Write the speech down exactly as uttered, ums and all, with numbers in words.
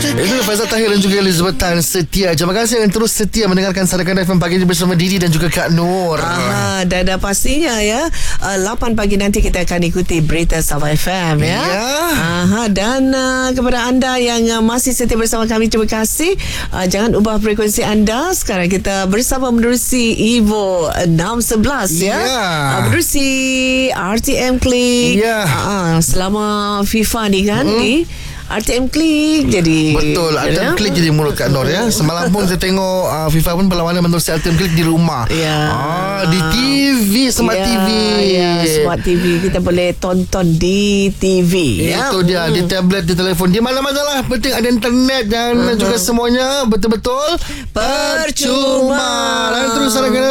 Itu Faizal Tahir dan juga Elizabeth Tan setia. Terima kasih yang terus setia mendengarkan Sarakan F M pagi ini bersama Didi dan juga Kak Nur. Aha, dan uh, pastinya ya uh, lapan pagi nanti kita akan ikuti berita Sabah F M ya. Ya. Aha, dan uh, kepada anda yang uh, masih setia bersama kami, terima kasih. Uh, jangan ubah frekuensi anda. Sekarang kita bersama menerusi Evo enam sebelas ya. Ya. Uh, menerusi R T M Click. Ya. Uh, selama FIFA ni kan Hmm. di R T M Click jadi Betul, R T M Click jadi mulut Kak Nur ya. Semalam pun saya tengok uh, FIFA pun perlawanan menerusi R T M Click di rumah. Ya. Ah, di T V, Smart ya, T V. Ya, Smart T V kita boleh tonton di T V. Ya. Itu dia, di tablet, di telefon, di mana-mana lah. Penting ada internet dan uh-huh. juga semuanya betul-betul Percuma. Lalu terus Sarakan